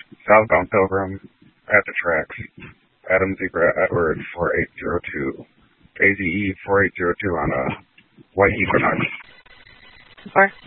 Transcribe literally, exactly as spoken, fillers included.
Southbound Pilgrim at the tracks. Adam Zebra Edward four eight zero two. A Z E four eight zero two on a White Equinox. Four.